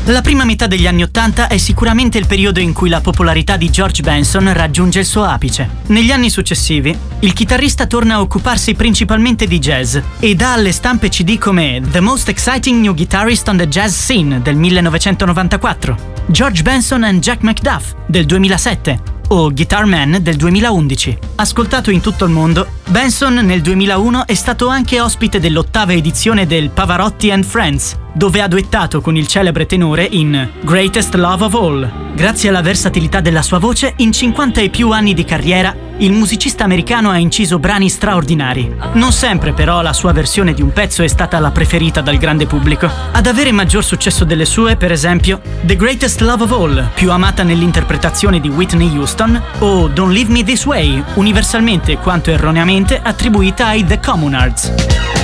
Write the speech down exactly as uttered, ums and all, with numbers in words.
La prima metà degli anni Ottanta è sicuramente il periodo in cui la popolarità di George Benson raggiunge il suo apice. Negli anni successivi, il chitarrista torna a occuparsi principalmente di jazz e dà alle stampe C D come The Most Exciting New Guitarist on the Jazz Scene del millenovecentonovantaquattro, George Benson and Jack McDuff del duemilasette o Guitar Man del duemilaundici. Ascoltato in tutto il mondo, Benson nel duemilauno è stato anche ospite dell'ottava edizione del Pavarotti and Friends, dove ha duettato con il celebre tenore in Greatest Love of All. Grazie alla versatilità della sua voce, in cinquanta e più anni di carriera, il musicista americano ha inciso brani straordinari. Non sempre però la sua versione di un pezzo è stata la preferita dal grande pubblico. Ad avere maggior successo delle sue, per esempio, The Greatest Love of All, più amata nell'interpretazione di Whitney Houston, o Don't Leave Me This Way, universalmente quanto erroneamente attribuita ai The Communards.